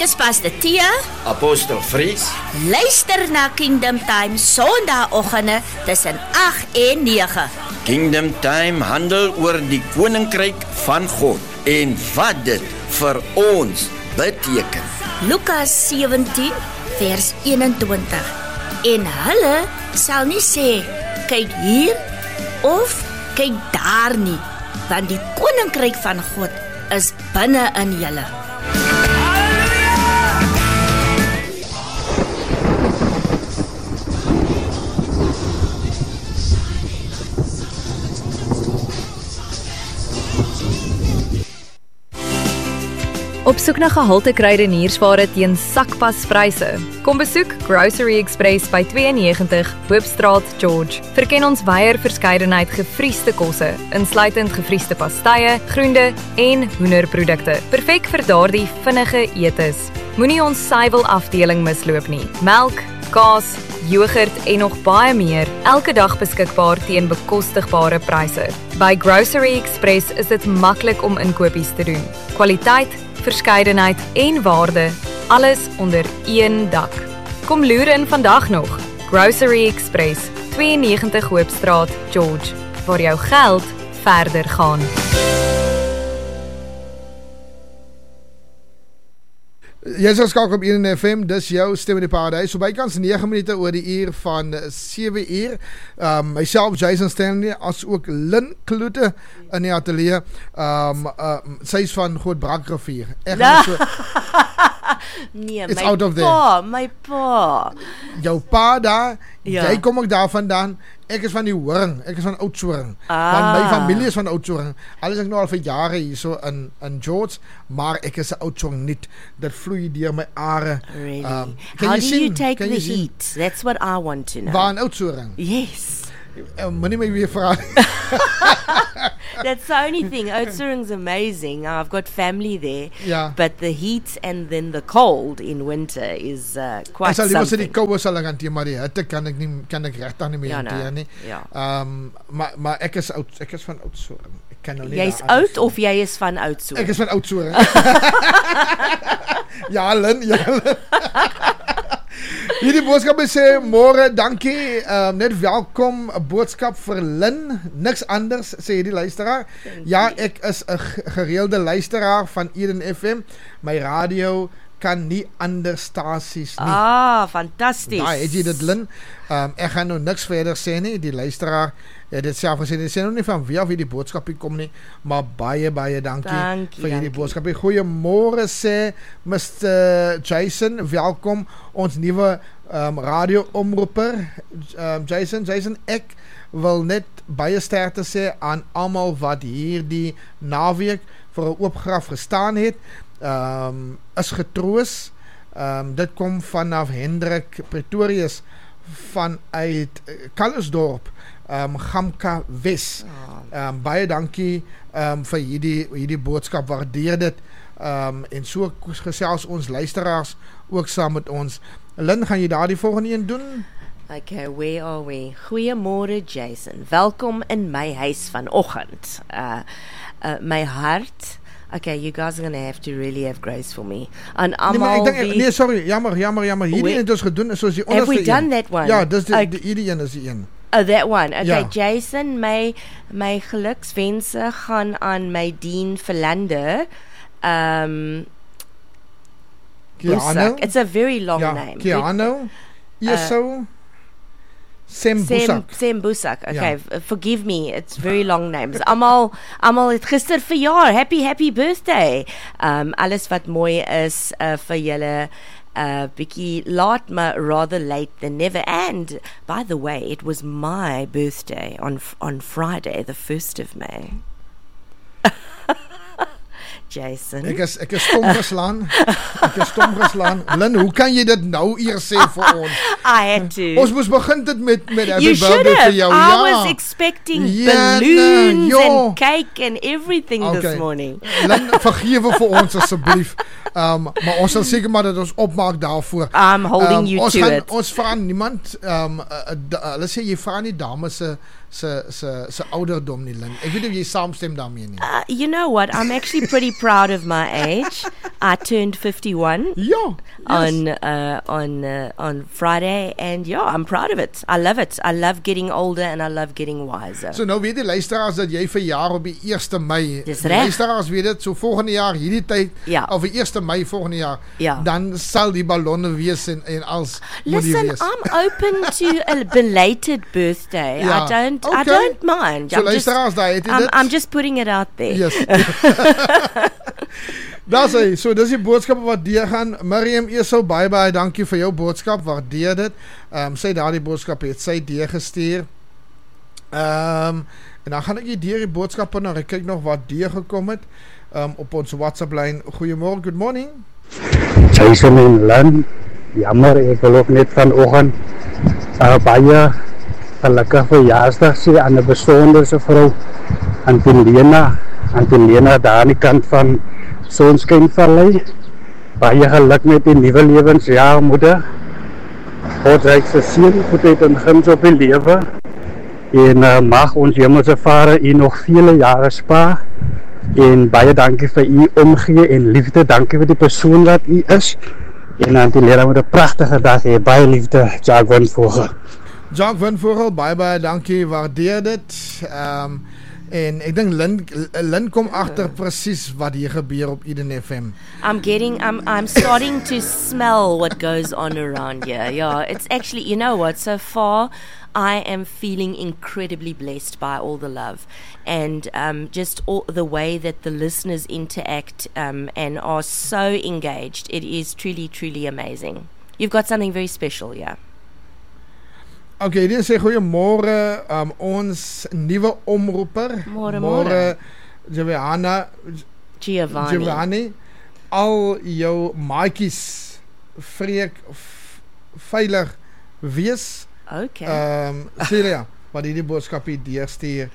is Pastor Tia. Apostel Fries. Luister na Kingdom Time Sondagoggende tussen 8 en 9. Kingdom Time handel oor die koninkryk van God en wat dit vir ons beteken. Lukas 17 vers 21. En hulle sal nie sê, kyk hier of kyk daar nie, want die koninkryk van God is binne in julle. Op soek na gehalte kruideniersware teen sakpaspryse. Kom besoek Grocery Express by 92 Hoopstraat, George. Verken ons wyeer verskeidenheid gevriesde kosse, insluitend gevriesde pastye, groente en hoenderprodukte. Perfek vir daardie vinnige etes. Moenie ons suiwel afdeling misloop nie. Melk, kaas, yoghurt en nog baie meer, elke dag beskikbaar teen bekostigbare pryse. By Grocery Express is dit maklik om inkopies te doen. Kwaliteit, verskeidenheid en waarde, alles onder een dak. Kom loer in vandag nog. Grocery Express, 92 Hoopstraat, George, waar jou geld verder gaan. Jy is geskakel op 1 FM, dis jou stem in die paradys. So bykans 9 minute oor die uur van 7 uur. Myself, Jason Stanley, as ook Lynn Kloete in die atelier. Sy is van Grootbrakrivier. Nee, It's my out of my pa. Jou pa daar, Ja. jy kom ook daar vandaan. Ek is van die Horing, ek is van Oudtshoorn. Want my familie is van Oudtshoorn. Al is ek nou al vir jare hier so in George, maar ek is 'n Oudtshoorn niet. Dit vloei deur my are. Really? Kan How jy do sien? you take Kan the jy sien? heat? That's what I want to know. Waar in Oudtshoorn? Yes. Moenie my weer vra. That's the only thing. Oudtshoorn's amazing. I've got family there. Ja. But the heat and then the cold in winter is quite Ek sal liever sê die something. koue sal ek hanteer, maar die hitte kan ek regtig nie meer Ja, hanteer nou, nie. ja. Maar ek is van Oudtshoorn. Ek kan nou nie. Jy's daar anders oud of jy is van Oudtshoorn? Ek is van Oudtshoorn. Ja, Lynn. Hierdie boodskap sê, môre, dankie, net welkom, 'n boodskap vir Lynn, niks anders, sê hierdie luisteraar. Ja, ek is 'n gereelde luisteraar van Eden FM, my radio kan nie ander stasies nie. Fantasties. Daai, het jy dit, Lynn? Ek gaan nou niks verder sê nie, die luisteraar het dit self gesê, die sê nou nie van wie af hierdie boodskap hier kom nie, maar baie dankie vir hierdie boodskap. Goeiemôre sê Mr. Jason, welkom ons nuwe radio-omroeper, Jason, ek wil net baie sterkte sê aan almal wat hierdie naweek vir 'n oop graf gestaan het, is getroos. Dit kom vanaf Hendrik Pretorius vanuit Kallersdorp, Gamka Wes. Baie dankie vir hierdie boodskap, waardeer dit. En so gesels ons luisteraars ook saam met ons. Lynn, gaan jy daardie volgende een doen? Okay, where are we? Goeiemôre Jason. Welkom in my huis vanoggend. My hart. Okay, you guys are going to have to really have grace for me. En almal sorry, jammer. Hierdie het ons gedoen soos die onderste. Have we done that one? Ja, dis hierdie een is die een. Oh, that one. Okay, ja. Jason, my gelukswense gaan aan my Dean Verlander. Keanu. It's a very long name. Keanu. Yeso. Sem Busak. Okay, forgive me. It's very long names. Almal het gister verjaar. Happy birthday. Alles wat mooi is vir julle. Bietjie laat, maar rather late than never. And by the way, it was my birthday on Friday, the 1st of May. Jason. Ek is stom geslaan. Lynn, hoe kan jy dit nou eers sê vir ons? I had to. Ons moes begin dit met happy you birthday vir jou. I was expecting balloons and cake and everything this morning. Lynn, vergewe vir ons asseblief. Maar ons sal seker maar dat ons opmaak daarvoor. I'm holding you to it. Ons vra niemand, hulle sê jy vra nie dames se ouderdom nie, Lynn. Ek weet nie of jy saamstem daarmee nie. You know what? I'm actually pretty proud of my age. I turned 51 Ja. on Friday, and I'm proud of it. I love it. I love getting older and I love getting wiser. So nou weet die luisteraars dat jy verjaar op die 1 Mei. Dis Die reg. luisteraars weet dit, so volgende jaar hierdie tyd of die 1 Mei volgende jaar, dan sal die ballonne wees en als moet die Listen, wees. I'm open to a belated birthday. Ja. I Okay. don't mind. So luisteraars, daar het jy dit. I'm just putting it out there. Yes. Daar sê, so dis die boodskap wat deur gaan. Miriam Esau, baie dankie vir jou boodskap, waardeer dit. Sy daardie boodskap het sy deur gestuur. En dan gaan ek deur die boodskappe nou, ek kyk nog wat deur gekom het op ons WhatsApp lyn. Goeiemôre, good morning. Jason en Lan, jammer, ek wil ook net vanoggend baie gelukkig verjaarsdag sê aan 'n besonderse vrou, Auntie Lena daar aan die kant van Sonskynvallei. Baie geluk met die nuwe lewensjaar, moeder. God ryk se seën, goedheid en guns op die lewe. En mag ons hemelse Vader u nog vele jare spaar. En baie dankie vir u omgee en liefde. Dankie vir die persoon wat u is. En Auntie Lena moet 'n pragtige dag hê. Baie liefde, Jacques Winvogel. Jacques Winvogel, baie dankie, waardeer dit. En ek dink Lynn kom agter presies wat hier gebeur op Eden FM. I'm starting to smell what goes on around here. Yeah, it's actually, you know what, so far I am feeling incredibly blessed by all the love and just all the way that the listeners interact and are so engaged. It is truly, truly amazing. You've got something very special, yeah. Okay, dit sê goeiemôre, ons nuwe omroeper. Môre Giovanni. Al jou maatjies veilig wees. Okay. Celia, wat hierdie boodskap hier deurstuur.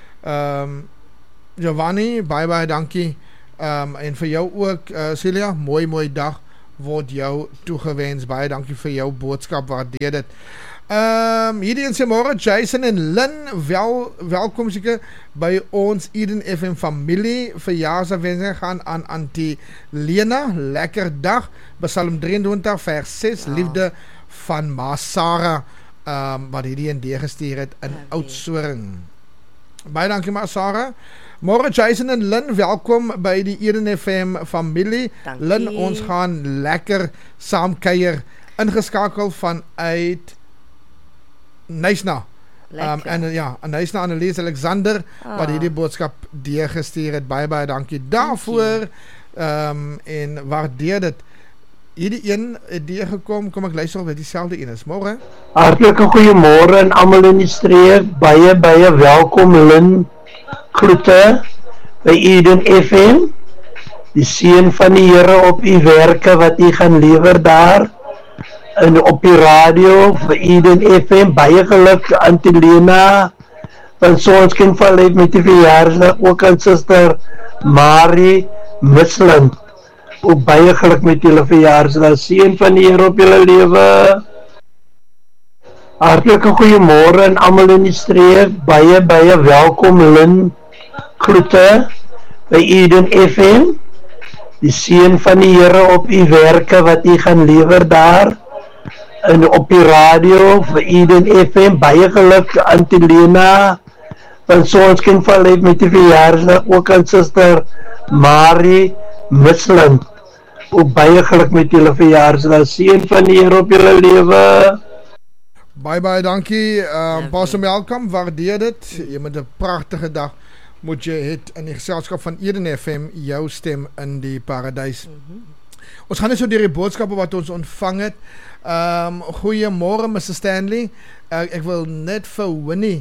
Giovanni, baie dankie. En vir jou ook, Celia, mooi dag word jou toegewens. Baie dankie vir jou boodskap, waardeer dit. Hierdie en sê môre, Jason en Lynn, welkom seker by ons Eden FM familie. Verjaarsdagwensinge gaan aan Auntie Lena. Lekker dag. Psalm 23 vers 6, liefde van Ma Sarah, wat hierdie en deur gestuur het in Oudtshoorn. Baie dankie Ma Sarah. Môre Jason en Lynn, welkom by die Eden FM familie. Dankie. Lynn, ons gaan lekker saam kuier, ingeskakel vanuit Nysna. En Nysna Annelies Alexander wat hierdie boodskap deurgestuur het. Baie dankie daarvoor. En waardeer dit. Hierdie een het deurgekom, kom ek luister of dit dieselfde een is. Môre. Hartlike goeiemôre aan almal in die streek. Baie welkom Lynn. Groete by Eden FM. Die seën van die Here op u werke wat u gaan lewer daar. En op die radio vir Eden FM, baie geluk Auntie Lena van Sonskynvallei met die verjaarsdag, ook aan Suster Marie Misland, ook baie geluk met julle verjaarsdag, seën van die Here op julle lewe. Hartlike goeiemôre aan almal in die streek, baie welkom Lynn, groete by Eden FM, die seën van die Here op u werke wat u gaan lewer daar. En op die radio vir Eden FM, baie geluk Auntie Lena van Sonskynvallei met die verjaarsdag, ook aan Suster Marie Misland, ook baie geluk met julle verjaarsdag, seën van die Here op julle lewe. Baie dankie, Pastor Malcolm, waardeer dit. Jy met 'n pragtige dag moet jy het in die geselskap van Eden FM, jou stem in die paradys. Ons gaan net so deur die boodskappe wat ons ontvang het. Goeiemôre Mr. Stanley. Ek wil net vir Winnie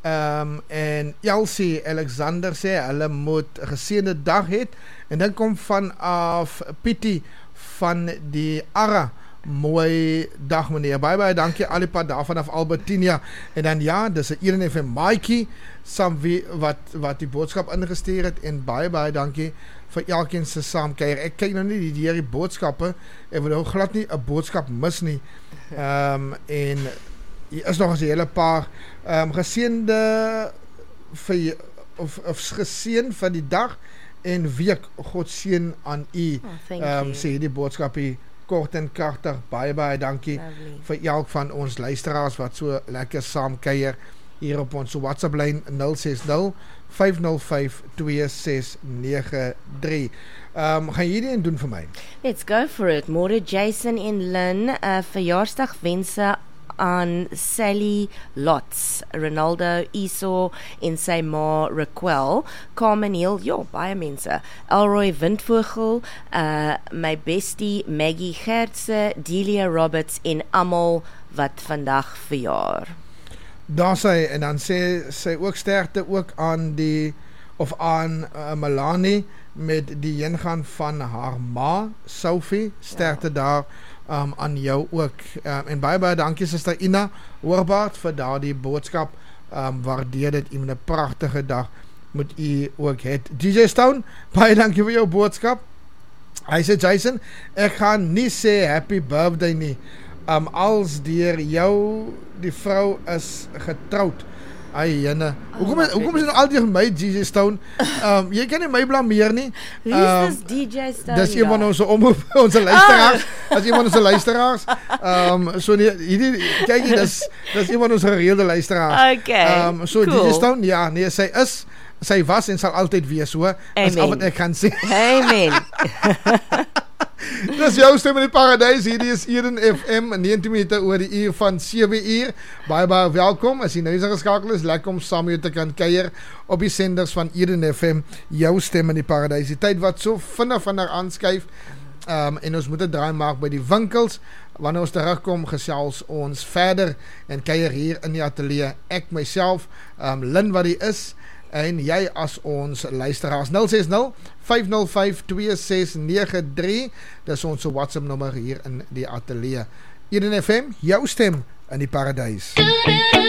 en Elsie Alexander sê hulle moet 'n geseënde dag hê. En dan kom vanaf Pietie van die Ara. Mooi dag meneer. Baie dankie Alipad daar vanaf Albertinia. En dan dis 'n Eden FM Mikey wat die boodskap ingestuur het en baie dankie vir elkeen se saamkuier. Ek kyk nou nie die boodskappe. Ek wil nou glad nie 'n boodskap mis nie. En hier is nog 'n hele paar geseënde of geseën van die dag en week. God seën aan u. Sê die boodskapie kort en kragtig. Baie dankie vir elk van ons luisteraars wat so lekker saam kuier hier op ons WhatsApp lyn 060 505 2693. Gaan jy dit doen vir my? Let's go for it. Môre Jason en Lynn, verjaarsdagwense aan Sally Lots, Ronaldo Esau en sy ma Raquel, Carmen Hill, baie mense, Elroy Windvogel, my bestie Maggie Gertse, Delia Roberts en almal wat vandag verjaar. Daar sy, en dan sê sy ook sterkte ook aan aan Melanie met die ingaan van haar ma, Sophie, sterkte daar aan jou ook. En baie dankie Suster Ina Hoorbaard vir daardie boodskap. Waardeer dit, u 'n pragtige dag moet u ook het. DJ Stone, baie dankie vir jou boodskap. Hy sê Jason, ek gaan nie sê happy birthday nie. Als deur jou die vrou is getroud. Ai jene. Hoekom is nou al die my DJ Stone? Jy kan nie my blameer nie. Wie is DJ Stone? Dis een van ons luisteraars. As een van ons luisteraars. So hierdie kyk jy, dis een van ons gereelde luisteraars. Okay. So cool. DJ Stone, ja, nee, sy was en sal altyd wees so. Dis al wat ek kan sê. Amen. Dis jou stem in die paradys. Hierdie is Eden FM 19 minute oor die uur van 7 uur. Baie welkom. As jy nou geskakel is, lekker om saam met jou te kan kuier op die senders van Eden FM, jou stem in die paradys. Die tyd wat so vinnig aanskuif, en ons moet 'n draai maak by die winkels. Wanneer ons terugkom, gesels ons verder en kuier hier in die ateljee. Ek myself, Lynn wat die is, en jy as ons luisteraars. 060 505 2693. Dis ons WhatsApp nommer hier in die ateljee. Eden FM, jou stem in die paradys.